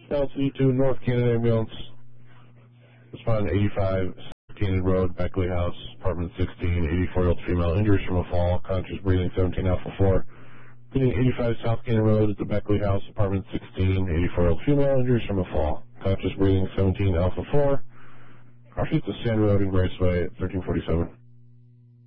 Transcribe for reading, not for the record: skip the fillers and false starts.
LC2 North Cannon Ambulance. Respond 85 Cannon Road, Beckley House, apartment 16, 84-year-old female, injuries from a fall, conscious breathing, 17 Alpha 4. Getting 85 South Cannon Road at the Beckley House, apartment 16, 84-year-old female, injuries from a fall, conscious breathing, 17 Alpha 4. Proceed to Sand Road and Graceway at 1347.